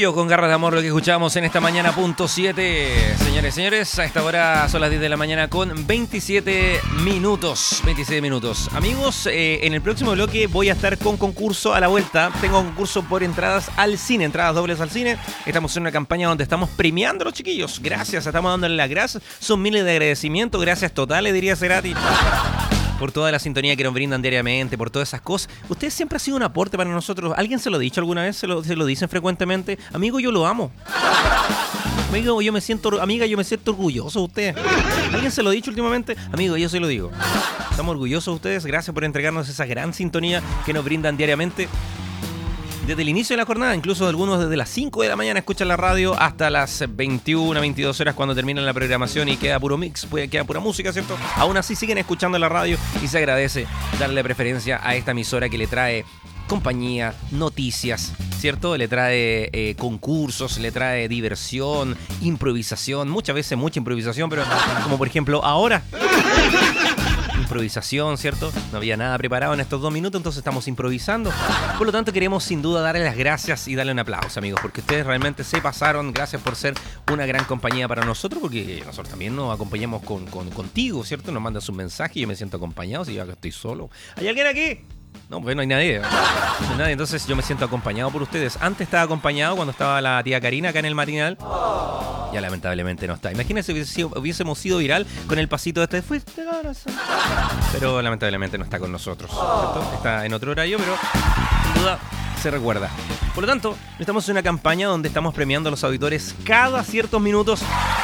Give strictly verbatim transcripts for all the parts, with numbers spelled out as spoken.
Orgullo con garras de amor, lo que escuchamos en esta mañana punto siete. Señores, señores, a esta hora son las diez de la mañana con veintisiete minutos. veintisiete minutos. Amigos, eh, en el próximo bloque voy a estar con concurso a la vuelta. Tengo un concurso por entradas al cine, entradas dobles al cine. Estamos en una campaña donde estamos premiando a los chiquillos. Gracias, estamos dándole las gracias. Son miles de agradecimientos, gracias totales, diría Cerati. Por toda la sintonía que nos brindan diariamente, por todas esas cosas. Usted siempre ha sido un aporte para nosotros. ¿Alguien se lo ha dicho alguna vez? ¿Se lo, se lo dicen frecuentemente? Amigo, yo lo amo. Amigo, yo me siento, amiga, yo me siento orgulloso de usted. ¿Alguien se lo ha dicho últimamente? Amigo, yo se lo digo. Estamos orgullosos de ustedes. Gracias por entregarnos esa gran sintonía que nos brindan diariamente. Desde el inicio de la jornada, incluso algunos desde las cinco de la mañana escuchan la radio hasta las veintiuna, veintidós horas cuando termina la programación y queda puro mix, queda pura música, ¿cierto? Aún así siguen escuchando la radio y se agradece darle preferencia a esta emisora que le trae compañía, noticias, ¿cierto? Le trae eh, concursos, le trae diversión, improvisación, muchas veces mucha improvisación, pero como por ejemplo ahora... improvisación, ¿cierto? No había nada preparado en estos dos minutos, entonces estamos improvisando. Por lo tanto, queremos sin duda darle las gracias y darle un aplauso, amigos, porque ustedes realmente se pasaron. Gracias por ser una gran compañía para nosotros, porque nosotros también nos acompañamos con, con, contigo, ¿cierto? Nos mandas un mensaje y yo me siento acompañado, si yo acá estoy solo. ¿Hay alguien aquí? No, pues no hay nadie. No hay nadie, entonces yo me siento acompañado por ustedes. Antes estaba acompañado cuando estaba la tía Karina acá en el matinal. Ya lamentablemente no está. Imagínense si hubiésemos sido viral con el pasito de este fuiste corazón. Pero lamentablemente no está con nosotros, ¿cierto? Está en otro horario, pero sin duda se recuerda. Por lo tanto, estamos en una campaña donde estamos premiando a los auditores cada ciertos minutos.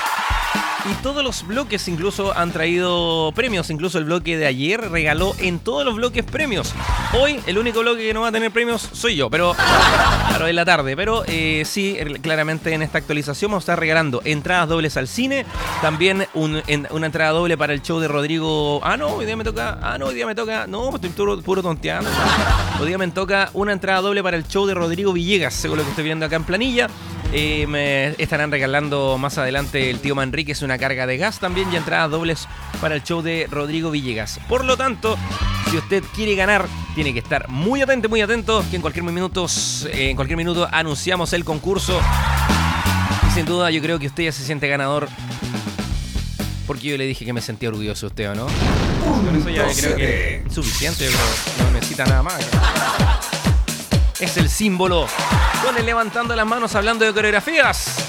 Y todos los bloques incluso han traído premios. Incluso el bloque de ayer regaló en todos los bloques premios. Hoy el único bloque que no va a tener premios soy yo, pero claro, en la tarde. Pero eh, sí, claramente en esta actualización vamos a estar regalando entradas dobles al cine. También un, en, una entrada doble para el show de Rodrigo. Ah, no, hoy día me toca. Ah, no, hoy día me toca. No, estoy puro, puro tonteando. Hoy día me toca una entrada doble para el show de Rodrigo Villegas, según lo que estoy viendo acá en planilla. Eh, me estarán regalando más adelante el tío Manríquez una carga de gas también y entradas dobles para el show de Rodrigo Villegas. Por lo tanto, si usted quiere ganar, tiene que estar muy atento, muy atento, que en cualquier minuto, eh, en cualquier minuto anunciamos el concurso. Y sin duda yo creo que usted ya se siente ganador, porque yo le dije que me sentía orgulloso de usted, ¿o no? Con eso ya creo que es suficiente, pero no necesita nada más. Es el símbolo con el levantando las manos hablando de coreografías.